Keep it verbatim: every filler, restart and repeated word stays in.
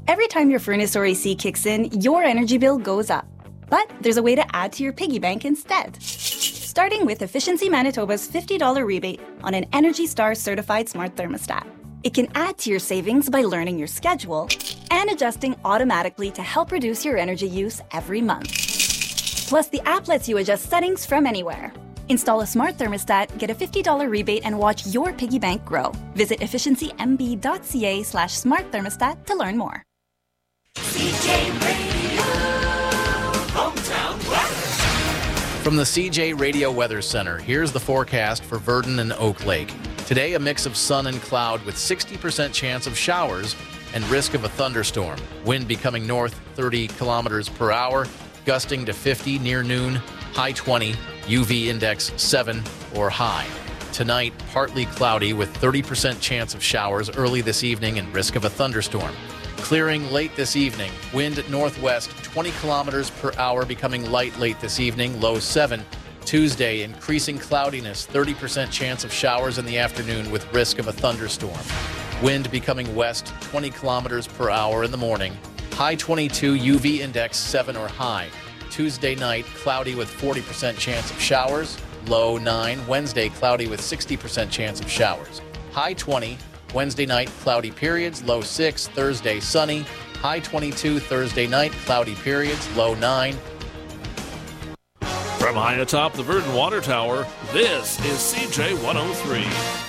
Every time your furnace or A C kicks in, your energy bill goes up. But there's a way to add to your piggy bank instead. Starting with Efficiency Manitoba's fifty dollars rebate on an Energy Star certified smart thermostat. It can add to your savings by learning your schedule and adjusting automatically to help reduce your energy use every month. Plus, the app lets you adjust settings from anywhere. Install a smart thermostat, get a fifty dollars rebate, and watch your piggy bank grow. Visit efficiencymb.ca slash smart thermostat to learn more. C J Radio, hometown weather. From the C J Radio Weather Center, here's the forecast for Virden and Oak Lake. Today, a mix of sun and cloud with sixty percent chance of showers and risk of a thunderstorm. Wind becoming north thirty kilometers per hour, gusting to fifty near noon, high twenty, U V index seven or high. Tonight, partly cloudy with thirty percent chance of showers early this evening and risk of a thunderstorm. Clearing late this evening, wind northwest twenty kilometers per hour, becoming light late this evening, low seven. Tuesday, increasing cloudiness, thirty percent chance of showers in the afternoon with risk of a thunderstorm. Wind becoming west twenty kilometers per hour in the morning, high twenty-two, U V index seven or high. Tuesday night, cloudy with forty percent chance of showers, low nine. Wednesday, cloudy with sixty percent chance of showers, high twenty. Wednesday night, cloudy periods, low six. Thursday, sunny, high twenty-two. Thursday night, cloudy periods, low nine. From high atop the Virden Water Tower, this is C J one oh three.